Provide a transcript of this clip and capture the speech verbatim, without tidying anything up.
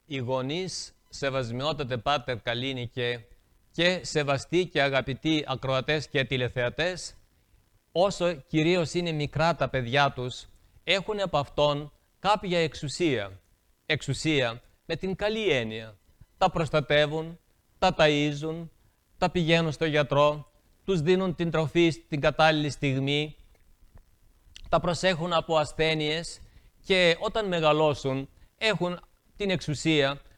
οι γονείς, σεβασμιότατε Πάτερ Καλίνικε, και σεβαστοί και αγαπητοί ακροατές και τηλεθεατές, όσο κυρίως είναι μικρά τα παιδιά τους, έχουν από αυτόν κάποια εξουσία. Εξουσία με την καλή έννοια. Τα προστατεύουν, τα ταΐζουν, τα πηγαίνουν στο γιατρό, τους δίνουν την τροφή στην κατάλληλη στιγμή, τα προσέχουν από ασθένειες και όταν μεγαλώσουν έχουν την εξουσία